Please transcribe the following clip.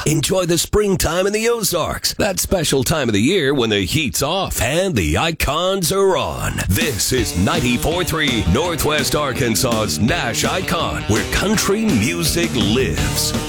Enjoy the springtime in the Ozarks. That special time of the year when the heat's off and the icons are on. This is 94.3 Northwest Arkansas's Nash Icon, where country music lives.